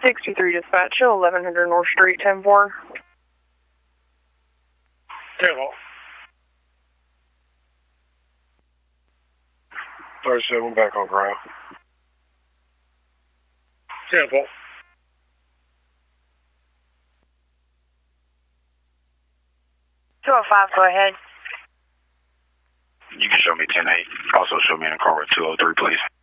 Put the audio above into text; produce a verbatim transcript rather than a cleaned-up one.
sixty-three dispatch, eleven hundred North Street, ten four. Temple. thirty-seven back on ground. Temple. two oh five, go ahead. You can show me ten eight. Also show me in a car with two oh three, please.